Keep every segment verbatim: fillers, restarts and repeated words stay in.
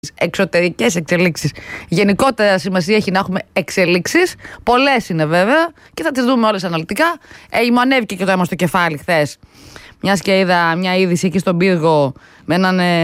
εξωτερικές εξελίξεις. Γενικότερα σημασία έχει να έχουμε εξελίξεις. Πολλές είναι βέβαια και θα τις δούμε όλες αναλυτικά. Ε, μου ανέβηκε και το αίμα στο κεφάλι χθες. Μιας και είδα μια είδηση εκεί στον Πύργο με έναν ε,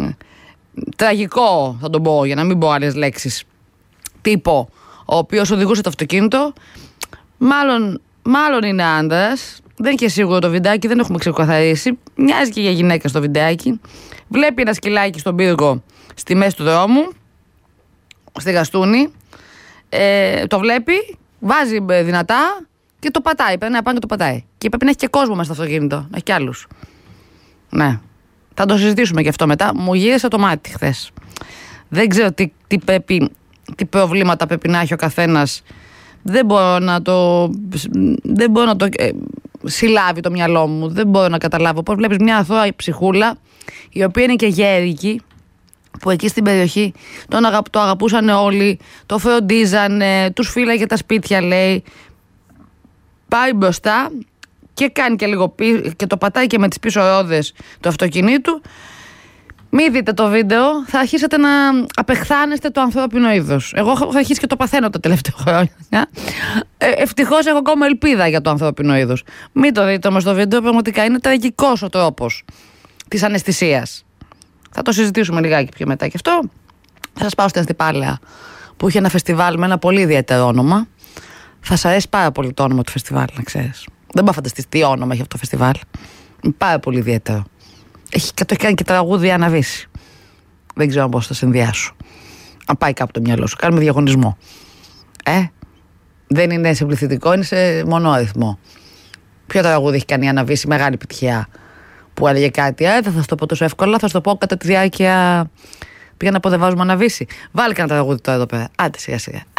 τραγικό, θα τον πω για να μην πω άλλες λέξεις, τύπο, ο οποίος οδηγούσε το αυτοκίνητο. Μάλλον, μάλλον είναι άντρας. Δεν είναι και σίγουρο το βιντεάκι, δεν έχουμε ξεκαθαρίσει. Μοιάζει και για γυναίκα στο βιντεάκι. Βλέπει ένα σκυλάκι στον Πύργο στη μέση του δρόμου, στη Γαστούνη. Ε, το βλέπει, βάζει δυνατά και το πατάει. Παίρνει απάνω και το πατάει. Και πρέπει να έχει και κόσμο μέσα στο αυτοκίνητο. Να έχει κι άλλους. Ναι. Θα το συζητήσουμε και αυτό μετά. Μου γύρισε το μάτι χθες. Δεν ξέρω τι, τι, πρέπει, τι προβλήματα πρέπει να έχει ο καθένας. Δεν μπορώ να το. Δεν μπορώ να το. Ε, συλλάβει το μυαλό μου. Δεν μπορώ να καταλάβω πώς βλέπεις μια αθώα ψυχούλα, η οποία είναι και γέρικη, που εκεί στην περιοχή τον αγα... το αγαπούσαν όλοι, το φροντίζανε, τους φύλαγε τα σπίτια, λέει. Πάει μπροστά και κάνει και λίγο πίσω και το πατάει και με τις πίσω ρόδες του αυτοκινήτου. Μην δείτε το βίντεο, θα αρχίσετε να απεχθάνεστε το ανθρώπινο είδος. Εγώ έχω αρχίσει και το παθαίνω τα τελευταία χρόνια. Ε, ευτυχώς έχω ακόμα ελπίδα για το ανθρώπινο είδος. Μην το δείτε όμως το βίντεο, πραγματικά είναι τραγικός ο τρόπος της αναισθησίας. Θα το συζητήσουμε λιγάκι πιο μετά και αυτό. Θα σας πάω στην Αστυπάλαια, που είχε ένα φεστιβάλ με ένα πολύ ιδιαίτερο όνομα. Θα σας αρέσει πάρα πολύ το όνομα του φεστιβάλ, να ξέρεις. Δεν μπορώ να φανταστείς τι όνομα έχει αυτό το φεστιβάλ. Είναι πάρα πολύ ιδιαίτερο. Έχει, το έχει κάνει και τραγούδι αναβήσει. Δεν ξέρω πώς θα συνδυάσω. Αν πάει κάπου το μυαλό σου. Κάνουμε διαγωνισμό. Ε, δεν είναι σε πληθυντικό, είναι σε μονόαριθμο. Ποιο τραγούδι έχει κάνει αναβήσει, μεγάλη επιτυχία, που έλεγε κάτι. Ε, δεν θα σου το πω τόσο εύκολα, θα σου το πω κατά τη διάρκεια. Πήγα να αποδεβάζουμε αναβήσει. Βάλει κανένα τραγούδι τώρα εδώ πέρα. Άντε σιγά σιγά.